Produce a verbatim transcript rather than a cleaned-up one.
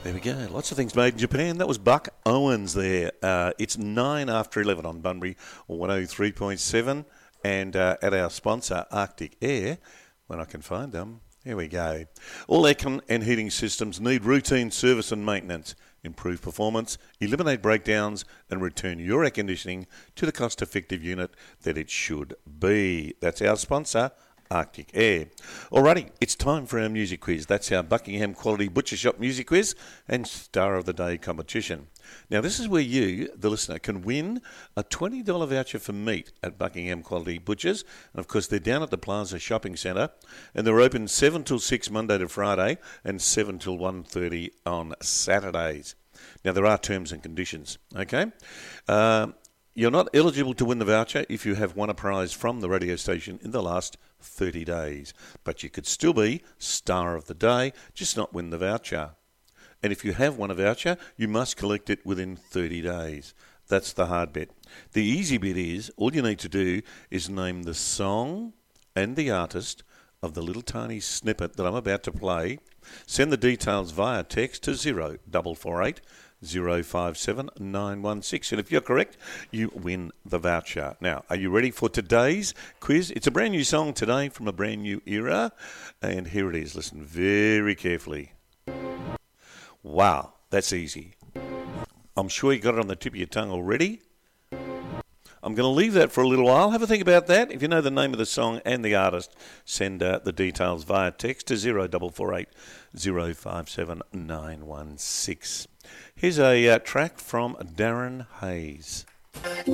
There we go. Lots of things made in Japan. That was Buck Owens there. Uh, it's nine after eleven on Bunbury one oh three point seven. And uh, at our sponsor, Arctic Air, when I can find them, here we go. All aircon and heating systems need routine service and maintenance. Improve performance, eliminate breakdowns, and return your air conditioning to the cost-effective unit that it should be. That's our sponsor, Arctic Air. Alrighty, it's time for our music quiz. That's our Buckingham Quality Butcher Shop music quiz and Star of the Day competition. Now, this is where you, the listener, can win a twenty dollars voucher for meat at Buckingham Quality Butchers. And, of course, they're down at the Plaza Shopping Centre, and they're open seven till six Monday to Friday and seven till one thirty on Saturdays. Now, there are terms and conditions, okay? Uh, you're not eligible to win the voucher if you have won a prize from the radio station in the last thirty days. But you could still be Star of the Day, just not win the voucher. And if you have won a voucher, you must collect it within thirty days. That's the hard bit. The easy bit is, all you need to do is name the song and the artist of the little tiny snippet that I'm about to play. Send the details via text to zero four four eight zero five seven nine one six. And if you're correct, you win the voucher. Now, are you ready for today's quiz? It's a brand new song today from a brand new era. And here it is. Listen very carefully. Wow, that's easy. I'm sure you got it on the tip of your tongue already. I'm going to leave that for a little while. Have a think about that. If you know the name of the song and the artist, send uh, the details via text to zero four four eight zero five seven nine one six. Here's a uh, track from Darren Hayes.